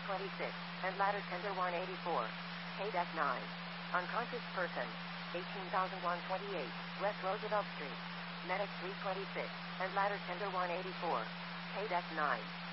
326, and ladder tender 184. KDEC 9. Unconscious person. 18,128, West Roosevelt Street. Medic 326, and ladder tender 184. KDEC 9.